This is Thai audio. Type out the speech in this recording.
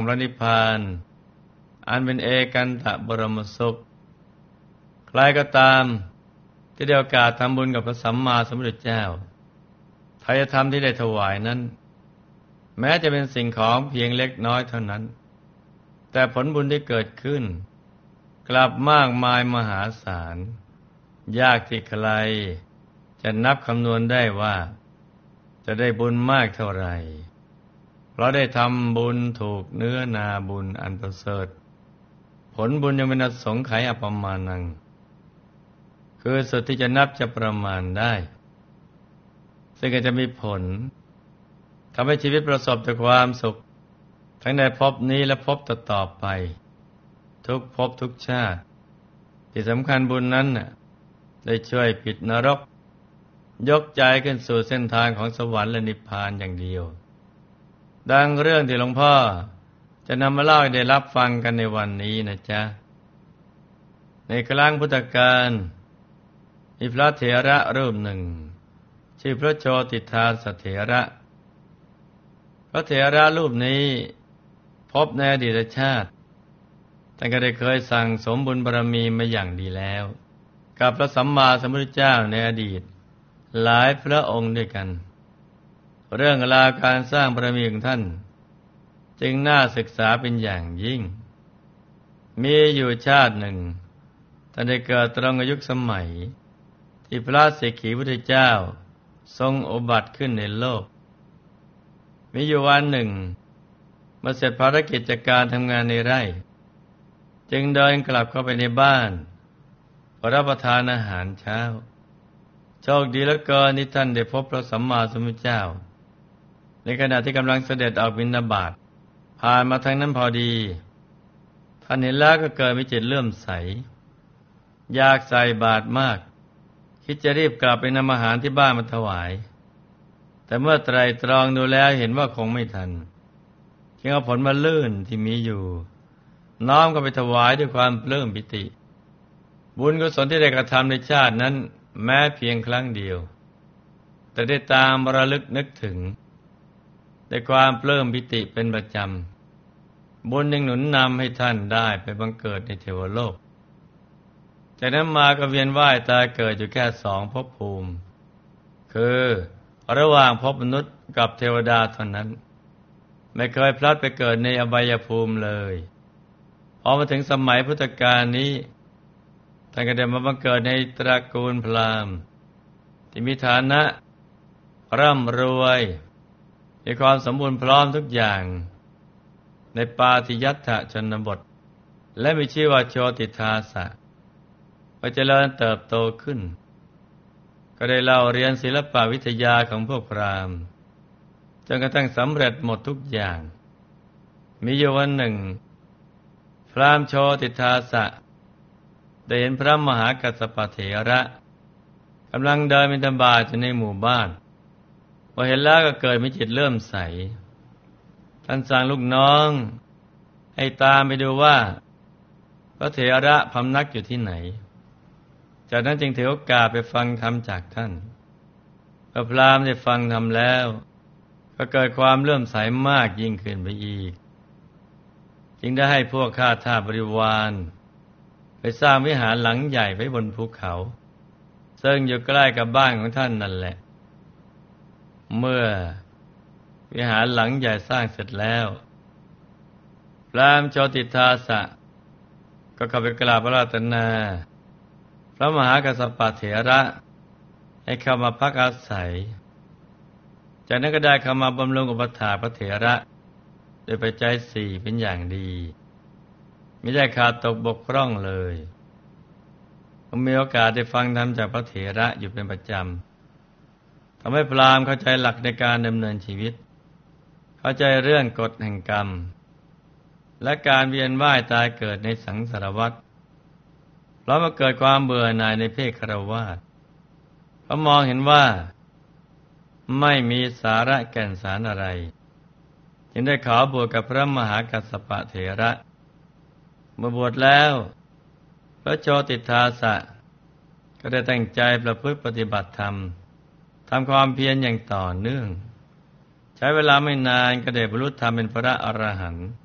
ระนิพพานอันเป็นเอกันตบรมสุขใครก็ตามที่ได้โอกาสทำบุญกับพระสัมมาสัมพุทธเจ้าทายธรรมที่ได้ถวายนั้นแม้จะเป็นสิ่งของเพียงเล็กน้อยเท่านั้นแต่ผลบุญที่เกิดขึ้นกลับมากมายมหาศาลยากที่ใครจะนับคำนวณได้ว่าจะได้บุญมากเท่าไหร่เพราะได้ทำบุญถูกเนื้อนาบุญอันประเสริฐผลบุญยังเป็นอสงไขยอปมาณังคือสุดที่จะนับจะประมาณได้ซึ่งก็จะมีผลทำให้ชีวิตประสบแต่ความสุขทั้งในภพนี้และภพต่อๆไปทุกภพทุกชาติที่สำคัญบุญนั้นได้ช่วยปิดนรกยกใจขึ้นสู่เส้นทางของสวรรค์และนิพพานอย่างเดียวดังเรื่องที่หลวงพ่อจะนำมาเล่าให้ได้รับฟังกันในวันนี้นะจ๊ะในครั้งพุทธกาลมีพระเถระรูปหนึ่งชื่อพระโชติทาสเถระพระเถระรูปนี้พบในอดีตชาติท่านก็ได้เคยสั่งสมบุญบารมีมาอย่างดีแล้วกับพระสัมมาสัมพุทธเจ้าในอดีตหลายพระองค์ด้วยกันเรื่องราวการสร้างบารมีของท่านจึงน่าศึกษาเป็นอย่างยิ่งมีอยู่ชาติหนึ่งท่านได้เกิดตรงกับยุคสมัยที่พระสิกขีพุทธเจ้าทรงอุบัติขึ้นในโลกมีอยู่วันหนึ่งเมื่อเสร็จภารกิจจากการทำงานในไร่จึงเดินกลับเข้าไปในบ้านรับประทานอาหารเช้าโชคดีเหลือเกินที่ท่านได้พบพระสัมมาสัมพุทธเจ้าในขณะที่กำลังเสด็จออกบิณฑบาตผ่านมาทางนั้นพอดีท่านเห็นแล้วก็เกิดมีจิตเลื่อมใสอยากใส่บาตรมากคิดจะรีบกลับไปนำอาหารที่บ้านมาถวายแต่เมื่อไตร่ตรองดูแล้วเห็นว่าคงไม่ทันจึงเอาผลมะลื่นที่มีอยู่น้อมก็ไปถวายด้วยความปลื้มปิติบุญกุศลที่ได้กระทำในชาตินั้นแม้เพียงครั้งเดียวแต่ได้ตามระลึกนึกถึงในความปลื้มปิติเป็นประจำบุญยังหนุนนำให้ท่านได้ไปบังเกิดในเทวโลกจากนั้นมาก็เวียนว่ายตายเกิดอยู่แค่2 ภพภูมิคือระหว่างภพมนุษย์กับเทวดาเท่านั้นไม่เคยพลัดไปเกิดในอบายภูมิเลยพอมาถึงสมัยพุทธกาลนี้ท่านก็ได้มาบังเกิดในตระกูลพราหมณ์ที่มีฐานะร่ำรวยมีความสมบูรณ์พร้อมทุกอย่างในปาติยัตถชนบทและมีชื่อว่าโชติทาสะพอเจริญเติบโตขึ้นก็ได้เล่าเรียนศิลปวิทยาของพวกพราหมณ์จนกระทั่งสำเร็จหมดทุกอย่างมีอยู่วันหนึ่งพราหมณ์โชติทาสะได้เห็นพระมหากัสสปะเถระกำลังเดินบิณฑบาตอยู่ในหมู่บ้านพอเห็นแล้วก็เกิดมีจิตเลื่อมใสท่านสั่งลูกน้องให้ตามไปดูว่าพระเถระพำนักอยู่ที่ไหนจากนั้นจึงถือโอกาสไปฟังธรรมจากท่านพระพราหมณ์ได้ฟังธรรมแล้วก็เกิดความเลื่อมใสมากยิ่งขึ้นไปอีกจึงได้ให้พวกข้าทาสบริวารไปสร้างวิหารหลังใหญ่ไว้บนภูเขาซึ่งอยู่ใกล้กับบ้านของท่านนั่นแหละเมื่อวิหารหลังใหญ่สร้างเสร็จแล้วพราหมณ์โชติทาสะก็เข้าไปกราบอาราธนาพระมหากัสสปะเถระให้เข้ามาพักอาศัยจากนั้นก็ได้เข้ามาบำรุงอุปถากพระเถระโดยปัจจัย4เป็นอย่างดีไม่ได้ขาดตกบกพร่องเลยผมมีโอกาสได้ฟังธรรมจากพระเถระอยู่เป็นประจำทำให้พราหมณ์เข้าใจหลักในการดำเนินชีวิตเข้าใจเรื่องกฎแห่งกรรมและการเวียนว่ายตายเกิดในสังสารวัฏเพราะมาเกิดความเบื่อหน่ายในเพศฆราวาสเพราะมองเห็นว่าไม่มีสาระแก่นสารอะไรจึงได้ขอบวชกับพระมหากัสสปะเถระเมื่อบวชแล้วพระโชติทาสะก็ได้ตั้งใจประพฤติปฏิบัติธรรมทำความเพียรอย่างต่อเนื่องใช้เวลาไม่นานก็ได้บรรลุธรรมเป็นพระอรหันต์